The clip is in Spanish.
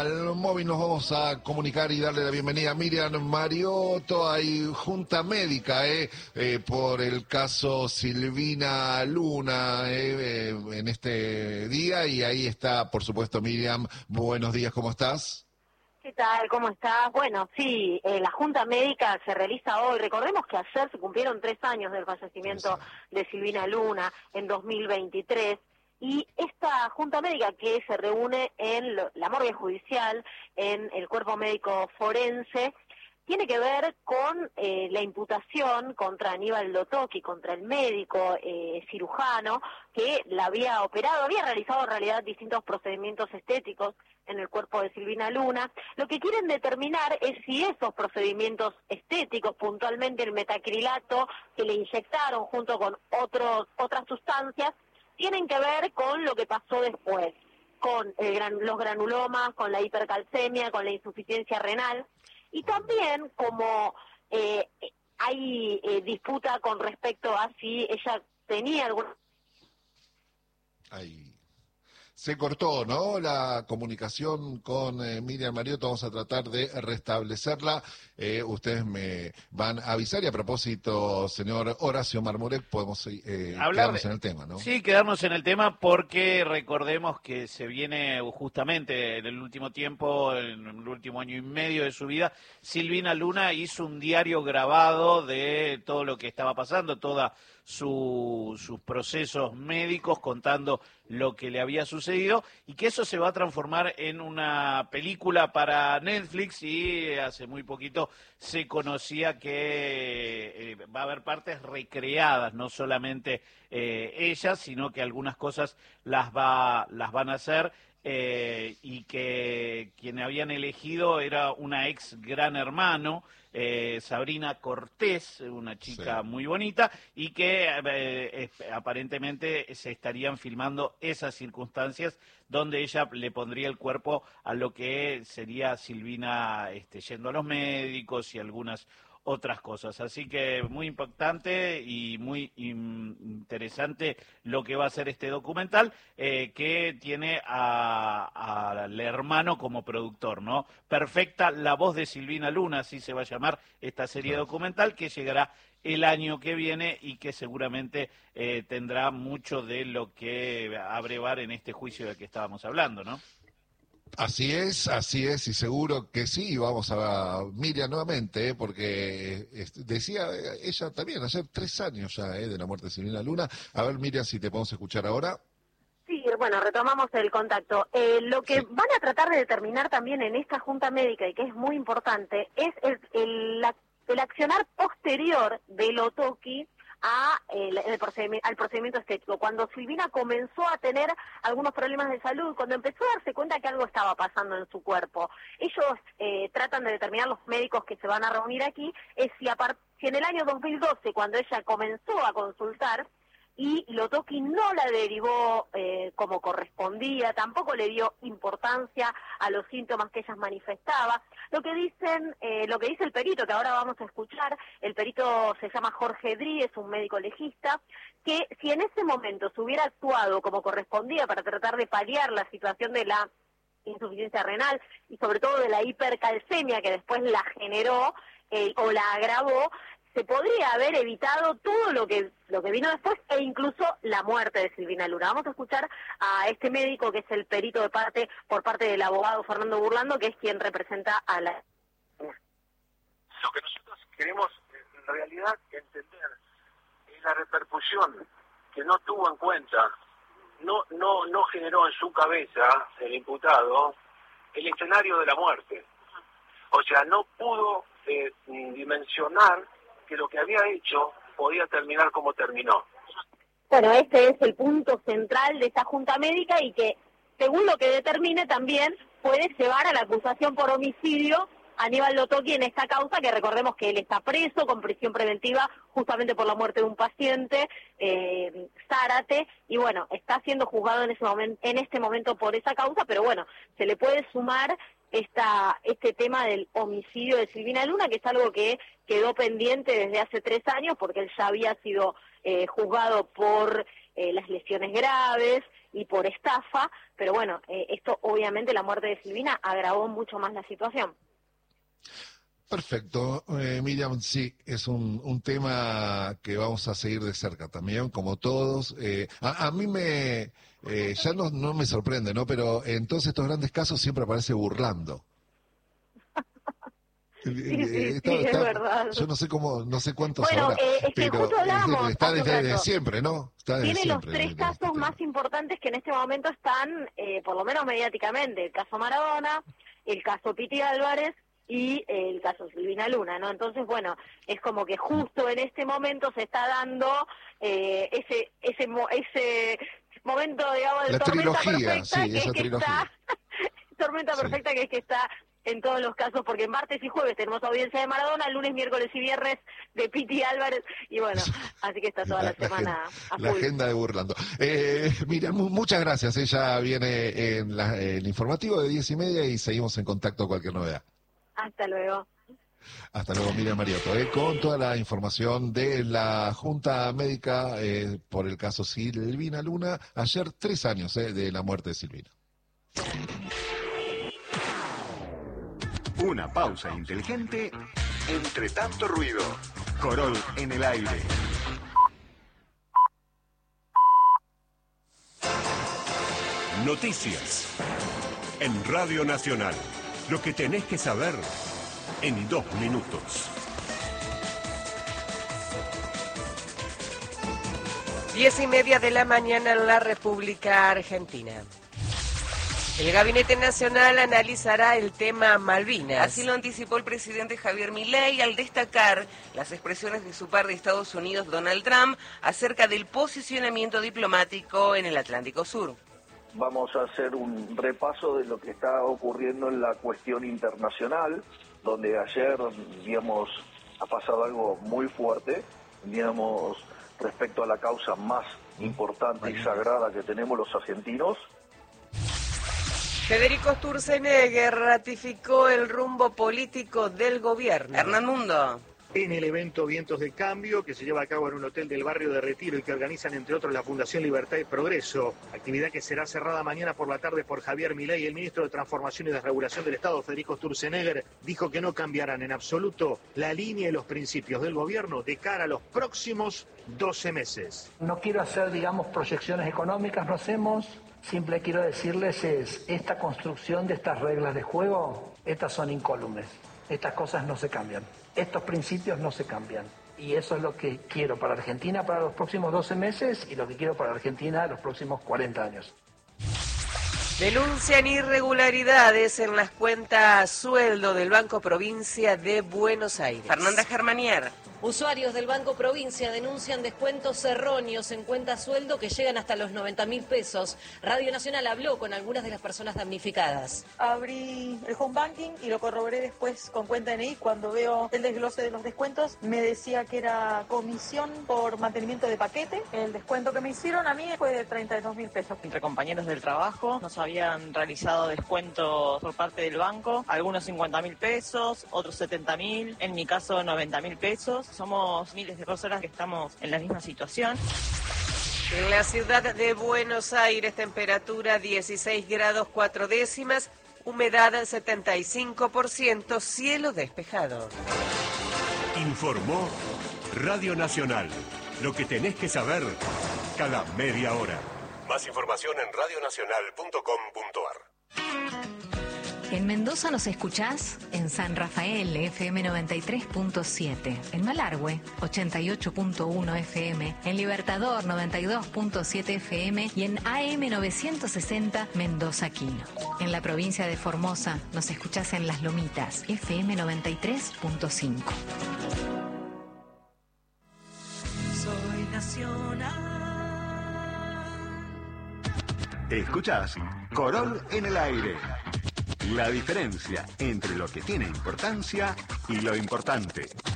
Al móvil nos vamos a comunicar y darle la bienvenida a Miriam Mariotto. Hay junta médica por el caso Silvina Luna en este día, y ahí está, por supuesto, Miriam. Buenos días, ¿cómo estás? ¿Qué tal? ¿Cómo estás? Bueno, sí, la Junta Médica se realiza hoy. Recordemos que ayer se cumplieron 3 años del fallecimiento de Silvina Luna en 2023. Y esta Junta Médica que se reúne en la morgue judicial, en el cuerpo médico forense, tiene que ver con la imputación contra Aníbal Lotocchi, contra el médico cirujano que la había operado, había realizado en realidad distintos procedimientos estéticos en el cuerpo de Silvina Luna. Lo que quieren determinar es si esos procedimientos estéticos, puntualmente el metacrilato que le inyectaron junto con otras sustancias, tienen que ver con lo que pasó después, con los granulomas, con la hipercalcemia, con la insuficiencia renal. Y también como hay disputa con respecto a si ella tenía alguna... Se cortó, ¿no?, la comunicación con Miriam Mariotto. Vamos a tratar de restablecerla. Ustedes me van a avisar. Y a propósito, señor Horacio Marmurek, podemos quedarnos en el tema, ¿no? Sí, quedarnos en el tema porque recordemos que se viene justamente en el último tiempo, en el último año y medio de su vida, Silvina Luna hizo un diario grabado de todo lo que estaba pasando, toda sus procesos médicos, contando lo que le había sucedido, y que eso se va a transformar en una película para Netflix. Y hace muy poquito se conocía que va a haber partes recreadas, no solamente ella, sino que algunas cosas las van a hacer, y que quien habían elegido era una ex Gran Hermano, Sabrina Cortés, una chica muy bonita, y que aparentemente se estarían filmando esas circunstancias donde ella le pondría el cuerpo a lo que sería Silvina yendo a los médicos y algunas otras cosas. Así que muy impactante y muy interesante lo que va a ser este documental, que tiene al hermano como productor, ¿no? Perfecta, la voz de Silvina Luna, así se va a llamar esta serie documental, que llegará el año que viene y que seguramente tendrá mucho de lo que abrevar en este juicio del que estábamos hablando, ¿no? Así es, y seguro que sí. Vamos a Miriam nuevamente, porque decía ella también, hace 3 años ya de la muerte de Silvina Luna. A ver, Miriam, si te podemos escuchar ahora. Sí, bueno, retomamos el contacto. Lo que van a tratar de determinar también en esta Junta Médica, y que es muy importante, es el accionar posterior de Lotocchi al procedimiento estético. Cuando Silvina comenzó a tener algunos problemas de salud, cuando empezó a darse cuenta que algo estaba pasando en su cuerpo, ellos tratan de determinar, los médicos que se van a reunir aquí, es si en el año 2012, cuando ella comenzó a consultar, y Lotocchi no la derivó como correspondía, tampoco le dio importancia a los síntomas que ella manifestaba. Lo que dice el perito, que ahora vamos a escuchar, el perito se llama Jorge Drí, es un médico legista, que si en ese momento se hubiera actuado como correspondía para tratar de paliar la situación de la insuficiencia renal y sobre todo de la hipercalcemia que después la generó o la agravó, se podría haber evitado todo lo que vino después, e incluso la muerte de Silvina Luna. Vamos a escuchar a este médico, que es el perito por parte del abogado Fernando Burlando, que es quien representa a la... Lo que nosotros queremos en realidad entender es la repercusión que no tuvo en cuenta, no generó en su cabeza el imputado el escenario de la muerte. O sea, no pudo dimensionar que lo que había hecho podía terminar como terminó. Bueno, este es el punto central de esta Junta Médica, y que, según lo que determine, también puede llevar a la acusación por homicidio a Aníbal Lotocchi en esta causa, que recordemos que él está preso con prisión preventiva justamente por la muerte de un paciente, Zárate, y bueno, está siendo juzgado en este momento por esa causa, pero bueno, se le puede sumar este tema del homicidio de Silvina Luna, que es algo que quedó pendiente desde hace 3 años, porque él ya había sido juzgado por las lesiones graves, y por estafa, pero bueno, esto obviamente, la muerte de Silvina agravó mucho más la situación. Perfecto, Miriam, sí, es un tema que vamos a seguir de cerca también, como todos. A mí ya no me sorprende, ¿no? Pero en todos estos grandes casos siempre aparece burlando. Sí, es verdad. Yo no sé cuántos bueno, habrá, es que pero justo hablábamos está desde siempre, ¿no? Está desde Tiene siempre, los tres casos más importantes que en este momento están, por lo menos mediáticamente, el caso Maradona, el caso Piti Álvarez y el caso Silvina Luna, ¿no? Entonces, bueno, es como que justo en este momento se está dando ese momento, digamos, de la tormenta trilogía, perfecta, sí, que esa es que trilogía. está tormenta perfecta, que es que está en todos los casos, porque martes y jueves tenemos audiencia de Maradona, lunes, miércoles y viernes de Piti Álvarez, y bueno, así que está toda la semana a full. La agenda de burlando. Mira, muchas gracias. Ella viene en el informativo de 10:30 y seguimos en contacto con cualquier novedad. Hasta luego. Hasta luego, Miriam Mariotto, con toda la información de la Junta Médica por el caso Silvina Luna. Ayer 3 años de la muerte de Silvina. Una pausa inteligente entre tanto ruido. Corol en el aire. Noticias en Radio Nacional. Lo que tenés que saber en 2 minutos. 10:30 de la mañana en la República Argentina. El Gabinete Nacional analizará el tema Malvinas. Así lo anticipó el presidente Javier Milei al destacar las expresiones de su par de Estados Unidos, Donald Trump, acerca del posicionamiento diplomático en el Atlántico Sur. Vamos a hacer un repaso de lo que está ocurriendo en la cuestión internacional, donde ayer, digamos, ha pasado algo muy fuerte, digamos, respecto a la causa más importante y sagrada que tenemos los argentinos. Federico Sturzenegger ratificó el rumbo político del gobierno. Hernán Mundo. En el evento Vientos del Cambio, que se lleva a cabo en un hotel del barrio de Retiro y que organizan, entre otros, la Fundación Libertad y Progreso. Actividad que será cerrada mañana por la tarde por Javier Milei. El ministro de Transformación y Desregulación del Estado, Federico Sturzenegger, dijo que no cambiarán en absoluto la línea y los principios del gobierno de cara a los próximos 12 meses. No quiero hacer, digamos, proyecciones económicas, no hacemos. Simple quiero decirles es, esta construcción de estas reglas de juego, estas son incólumes. Estas cosas no se cambian. Estos principios no se cambian. Y eso es lo que quiero para Argentina para los próximos 12 meses y lo que quiero para Argentina los próximos 40 años. Denuncian irregularidades en las cuentas sueldo del Banco Provincia de Buenos Aires. Fernanda Germanier. Usuarios del Banco Provincia denuncian descuentos erróneos en cuentas sueldo que llegan hasta los 90.000 pesos. Radio Nacional habló con algunas de las personas damnificadas. Abrí el home banking y lo corroboré después con cuenta DNI. Cuando veo el desglose de los descuentos, me decía que era comisión por mantenimiento de paquete. El descuento que me hicieron a mí fue de 32.000 pesos. Entre compañeros del trabajo nos habían realizado descuentos por parte del banco, algunos 50.000 pesos, otros 70.000, en mi caso 90.000 pesos. Somos miles de personas que estamos en la misma situación. En la ciudad de Buenos Aires, temperatura 16 grados 4 décimas, humedad 75%, cielo despejado. Informó Radio Nacional. Lo que tenés que saber cada media hora. Más información en radionacional.com.ar. En Mendoza nos escuchás en San Rafael, FM 93.7, en Malargüe, 88.1 FM, en Libertador, 92.7 FM y en AM 960, Mendoza Quino. En la provincia de Formosa nos escuchás en Las Lomitas, FM 93.5. Soy nacional. Escuchás Corol en el aire. La diferencia entre lo que tiene importancia y lo importante.